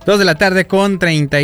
2 de la tarde con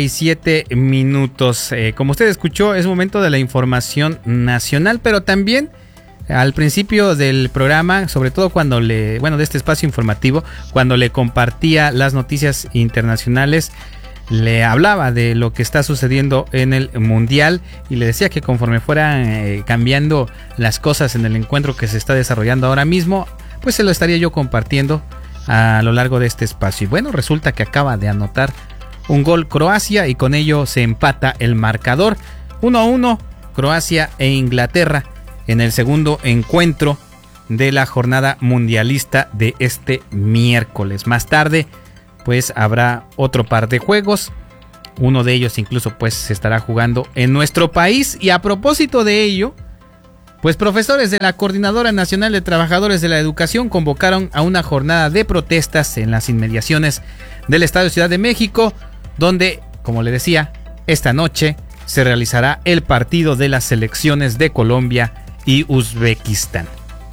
37 minutos. Como usted escuchó, es momento de la información nacional, pero también al principio del programa, sobre todo de este espacio informativo, cuando le compartía las noticias internacionales, le hablaba de lo que está sucediendo en el Mundial y le decía que conforme fueran cambiando las cosas en el encuentro que se está desarrollando ahora mismo, pues se lo estaría yo compartiendo a lo largo de este espacio. Y bueno, resulta que acaba de anotar un gol Croacia y con ello se empata el marcador 1-1 Croacia e Inglaterra en el segundo encuentro de la jornada mundialista de este miércoles. Más tarde pues habrá otro par de juegos, uno de ellos incluso pues se estará jugando en nuestro país. Y a propósito de ello, pues profesores de la Coordinadora Nacional de Trabajadores de la Educación convocaron a una jornada de protestas en las inmediaciones del Estadio Ciudad de México, donde, como le decía, esta noche se realizará el partido de las selecciones de Colombia y Uzbekistán.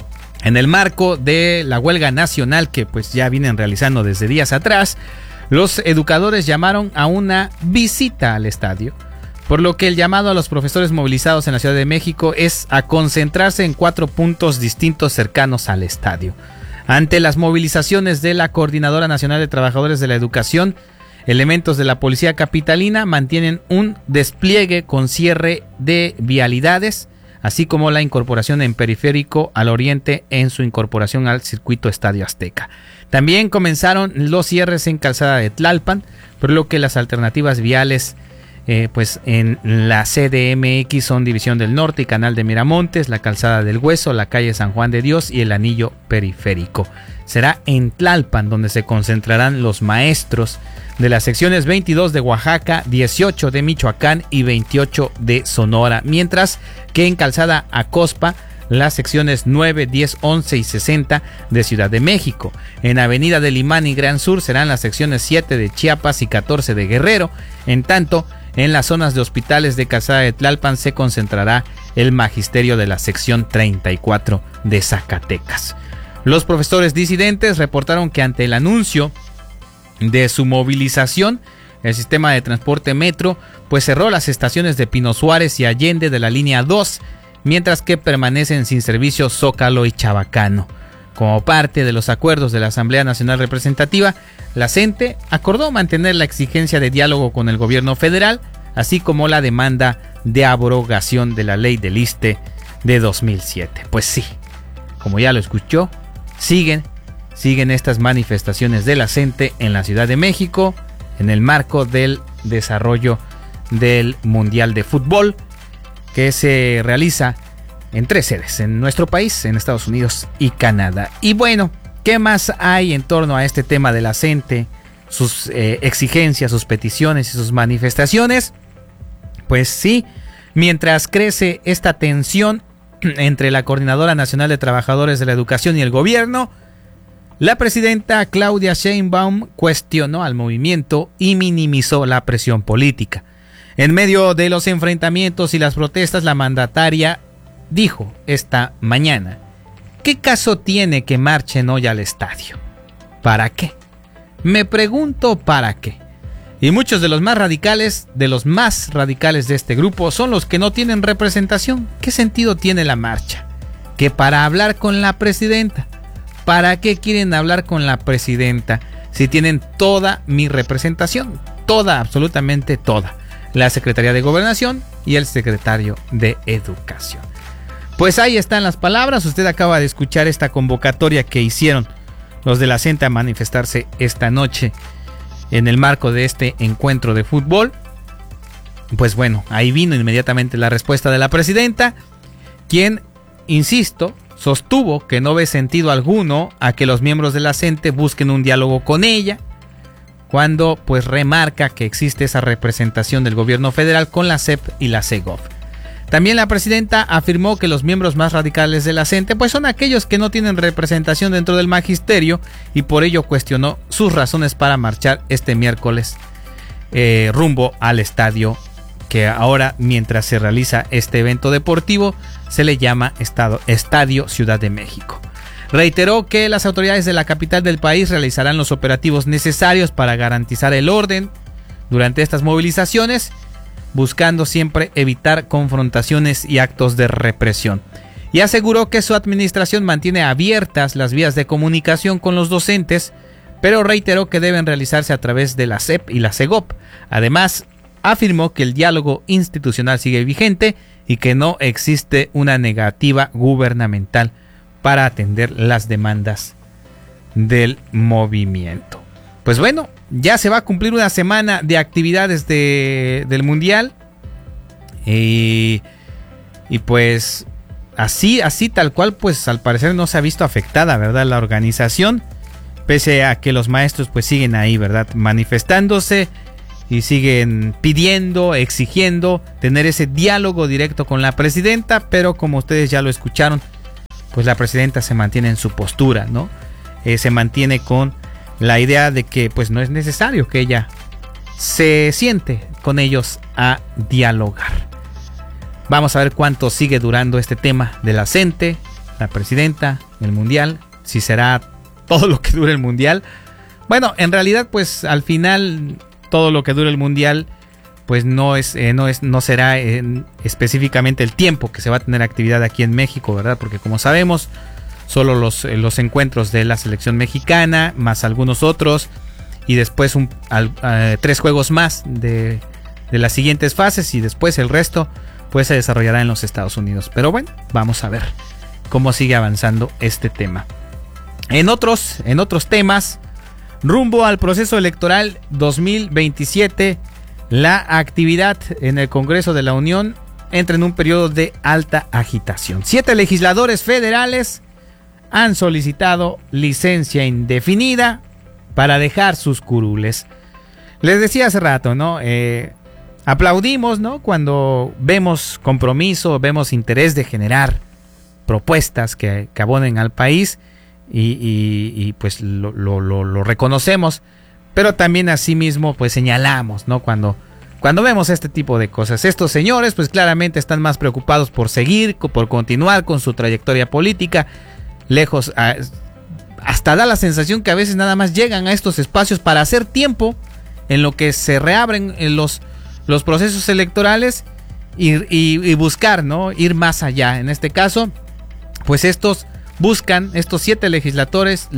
En el marco de la huelga nacional que pues ya vienen realizando desde días atrás, los educadores llamaron a una visita al estadio, por lo que el llamado a los profesores movilizados en la Ciudad de México es a concentrarse en 4 puntos distintos cercanos al estadio. Ante las movilizaciones de la Coordinadora Nacional de Trabajadores de la Educación, elementos de la Policía Capitalina mantienen un despliegue con cierre de vialidades, así como la incorporación en Periférico al Oriente en su incorporación al circuito Estadio Azteca. También comenzaron los cierres en Calzada de Tlalpan, por lo que las alternativas viales pues en la CDMX son División del Norte y Canal de Miramontes, la Calzada del Hueso, la calle San Juan de Dios y el Anillo Periférico. Será en Tlalpan donde se concentrarán los maestros de las secciones 22 de Oaxaca, 18 de Michoacán y 28 de Sonora, mientras que en Calzada Acospa las secciones 9, 10, 11 y 60 de Ciudad de México. En Avenida del Limán y Gran Sur serán las secciones 7 de Chiapas y 14 de Guerrero. En tanto, en las zonas de hospitales de Calzada de Tlalpan se concentrará el magisterio de la sección 34 de Zacatecas. Los profesores disidentes reportaron que ante el anuncio de su movilización, el sistema de transporte metro pues cerró las estaciones de Pino Suárez y Allende de la línea 2, mientras que permanecen sin servicio Zócalo y Chabacano. Como parte de los acuerdos de la Asamblea Nacional Representativa, la CENTE acordó mantener la exigencia de diálogo con el gobierno federal, así como la demanda de abrogación de la ley del ISSSTE de 2007. Pues sí, como ya lo escuchó, siguen estas manifestaciones de la CENTE en la Ciudad de México en el marco del desarrollo del Mundial de Fútbol que se realiza en 3 sedes en nuestro país, en Estados Unidos y Canadá. Y bueno, ¿qué más hay en torno a este tema de la CENTE, sus exigencias, sus peticiones y sus manifestaciones? Pues sí, mientras crece esta tensión entre la Coordinadora Nacional de Trabajadores de la Educación y el gobierno, la presidenta Claudia Sheinbaum cuestionó al movimiento y minimizó la presión política. En medio de los enfrentamientos y las protestas, la mandataria dijo esta mañana: ¿qué caso tiene que marchen hoy al estadio? ¿Para qué? Me pregunto ¿para qué? Y muchos de los más radicales de este grupo son los que no tienen representación. ¿Qué sentido tiene la marcha? Que para hablar con la presidenta. ¿Para qué quieren hablar con la presidenta si tienen toda mi representación? Toda, absolutamente toda. La Secretaría de Gobernación y el Secretario de Educación. Pues ahí están las palabras. Usted acaba de escuchar esta convocatoria que hicieron los de la CENTE a manifestarse esta noche en el marco de este encuentro de fútbol. Pues bueno, ahí vino inmediatamente la respuesta de la presidenta, quien, insisto, sostuvo que no ve sentido alguno a que los miembros de la CENTE busquen un diálogo con ella, cuando pues remarca que existe esa representación del gobierno federal con la SEP y la SEGOV. También la presidenta afirmó que los miembros más radicales de la CENTE pues son aquellos que no tienen representación dentro del magisterio y por ello cuestionó sus razones para marchar este miércoles rumbo al estadio, que ahora, mientras se realiza este evento deportivo, se le llama Estadio Ciudad de México. Reiteró que las autoridades de la capital del país realizarán los operativos necesarios para garantizar el orden durante estas movilizaciones, buscando siempre evitar confrontaciones y actos de represión. Y aseguró que su administración mantiene abiertas las vías de comunicación con los docentes, pero reiteró que deben realizarse a través de la SEP y la SEGOP. Además, afirmó que el diálogo institucional sigue vigente y que no existe una negativa gubernamental para atender las demandas del movimiento. Pues bueno, ya se va a cumplir una semana de actividades del Mundial y pues así tal cual, pues al parecer no se ha visto afectada, ¿verdad?, la organización, pese a que los maestros pues siguen ahí, ¿verdad?, manifestándose y siguen pidiendo, exigiendo tener ese diálogo directo con la presidenta, pero como ustedes ya lo escucharon, pues la presidenta se mantiene en su postura, ¿no? Se mantiene con la idea de que pues no es necesario que ella se siente con ellos a dialogar. Vamos a ver cuánto sigue durando este tema de la CENTE, la presidenta, el Mundial, si será todo lo que dure el Mundial. Bueno, en realidad pues al final todo lo que dure el Mundial pues no será específicamente el tiempo que se va a tener actividad aquí en México, ¿verdad? Porque como sabemos, solo los encuentros de la selección mexicana, más algunos otros, y después 3 juegos más de las siguientes fases, y después el resto pues se desarrollará en los Estados Unidos. Pero bueno, vamos a ver cómo sigue avanzando este tema. En otros temas, rumbo al proceso electoral 2027, la actividad en el Congreso de la Unión entra en un periodo de alta agitación. 7 legisladores federales han solicitado licencia indefinida para dejar sus curules. Les decía hace rato, ¿no? Aplaudimos, ¿no?, cuando vemos compromiso, vemos interés de generar propuestas que abonen al país y pues lo reconocemos, pero también asimismo pues señalamos, ¿no?, cuando vemos este tipo de cosas. Estos señores pues claramente están más preocupados por seguir, por continuar con su trayectoria política, lejos, hasta da la sensación que a veces nada más llegan a estos espacios para hacer tiempo en lo que se reabren los procesos electorales y buscar, ¿no?, ir más allá. En este caso, pues estos 7 legisladores,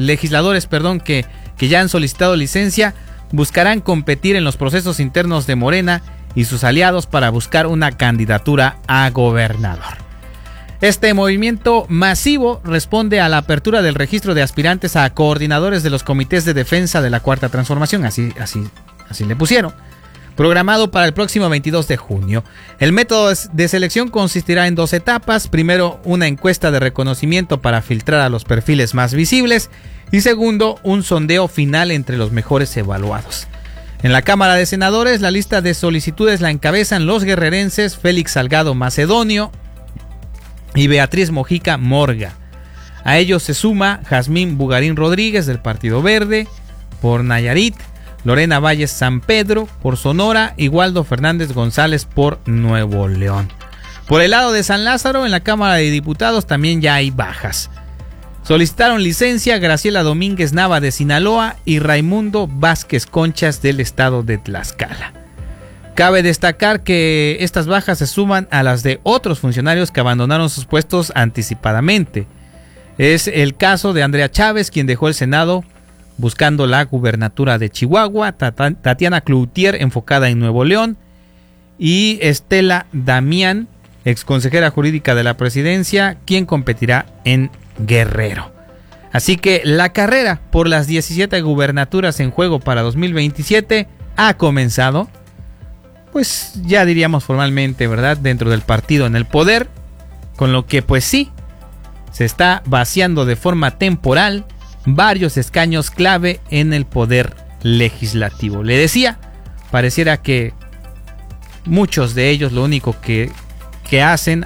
que ya han solicitado licencia, buscarán competir en los procesos internos de Morena y sus aliados para buscar una candidatura a gobernador. Este movimiento masivo responde a la apertura del registro de aspirantes a coordinadores de los comités de defensa de la Cuarta Transformación, así le pusieron, programado para el próximo 22 de junio. El método de selección consistirá en 2 etapas. Primero, una encuesta de reconocimiento para filtrar a los perfiles más visibles, y segundo, un sondeo final entre los mejores evaluados. En la Cámara de Senadores, la lista de solicitudes la encabezan los guerrerenses Félix Salgado Macedonio y Beatriz Mojica Morga. A ellos se suma Jazmín Bugarín Rodríguez del Partido Verde por Nayarit, Lorena Valles San Pedro por Sonora y Waldo Fernández González por Nuevo León. Por el lado de San Lázaro, en la Cámara de Diputados también ya hay bajas. Solicitaron licencia Graciela Domínguez Nava de Sinaloa y Raimundo Vázquez Conchas del estado de Tlaxcala. Cabe destacar que estas bajas se suman a las de otros funcionarios que abandonaron sus puestos anticipadamente. Es el caso de Andrea Chávez, quien dejó el Senado buscando la gubernatura de Chihuahua, Tatiana Cloutier, enfocada en Nuevo León, y Estela Damián, exconsejera jurídica de la presidencia, quien competirá en Guerrero. Así que la carrera por las 17 gubernaturas en juego para 2027 ha comenzado, pues ya diríamos formalmente, ¿verdad?, dentro del partido en el poder, con lo que pues sí, se está vaciando de forma temporal varios escaños clave en el poder legislativo. Le decía, pareciera que muchos de ellos lo único que hacen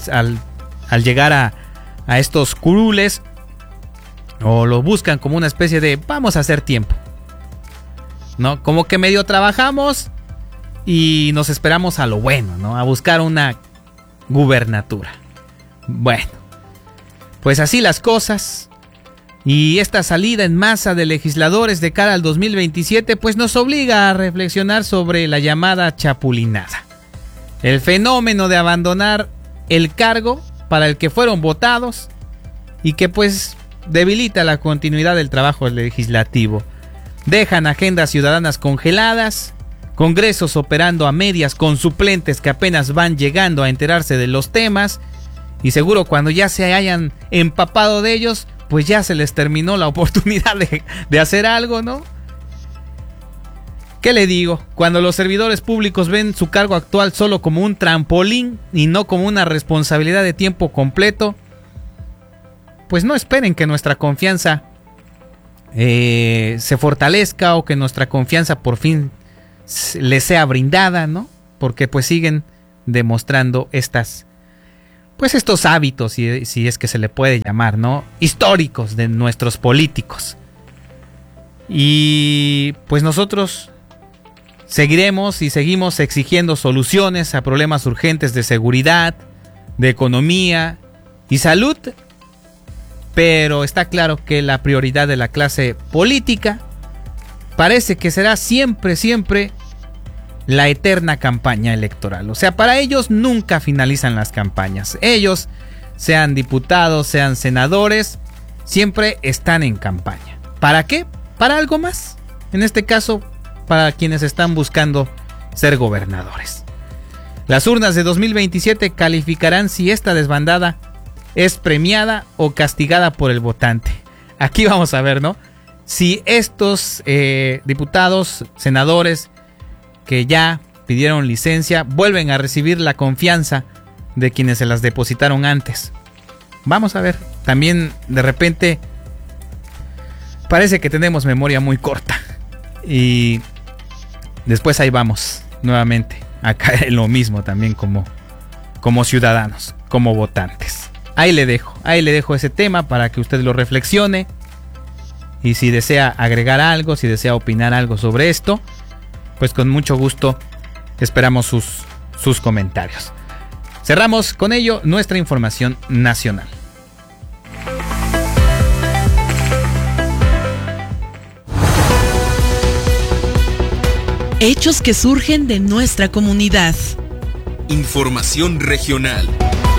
al llegar a estos curules, o lo buscan como una especie de vamos a hacer tiempo, ¿no? Como que medio trabajamos y nos esperamos a lo bueno, ¿no? A buscar una gubernatura. Bueno, pues así las cosas. Y esta salida en masa de legisladores de cara al 2027 pues nos obliga a reflexionar sobre la llamada chapulinada. El fenómeno de abandonar el cargo para el que fueron votados y que pues debilita la continuidad del trabajo legislativo. Dejan agendas ciudadanas congeladas, congresos operando a medias con suplentes que apenas van llegando a enterarse de los temas y seguro cuando ya se hayan empapado de ellos pues ya se les terminó la oportunidad de hacer algo, ¿no? ¿Qué le digo? Cuando los servidores públicos ven su cargo actual solo como un trampolín y no como una responsabilidad de tiempo completo, pues no esperen que nuestra confianza se fortalezca o que nuestra confianza por fin les sea brindada, ¿no? Porque pues siguen demostrando estos hábitos, si es que se le puede llamar, ¿no? Históricos de nuestros políticos. Y pues nosotros seguimos exigiendo soluciones a problemas urgentes de seguridad, de economía y salud. Pero está claro que la prioridad de la clase política parece que será siempre la eterna campaña electoral. O sea, para ellos nunca finalizan las campañas. Ellos, sean diputados, sean senadores, siempre están en campaña. ¿Para qué? Para algo más. En este caso, para quienes están buscando ser gobernadores. Las urnas de 2027 calificarán si esta desbandada es premiada o castigada por el votante. Aquí vamos a ver, ¿no? Si estos diputados, senadores que ya pidieron licencia, vuelven a recibir la confianza de quienes se las depositaron antes. Vamos a ver. También de repente parece que tenemos memoria muy corta. Y después ahí vamos nuevamente a caer en lo mismo también como ciudadanos, como votantes. Ahí le dejo ese tema para que usted lo reflexione. Y si desea agregar algo, si desea opinar algo sobre esto, pues con mucho gusto esperamos sus comentarios. Cerramos con ello nuestra información nacional. Hechos que surgen de nuestra comunidad. Información regional.